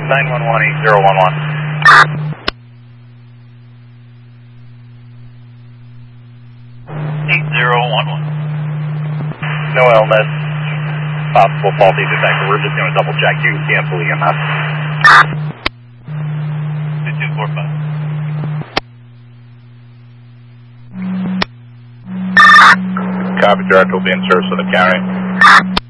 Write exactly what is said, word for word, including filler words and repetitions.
nine one one eight zero one one. eight zero one one. No illness. Possible faulty detector. We're just going to double check you. Cancel E M S. two two four five. Copy, director will be in service of the carrier.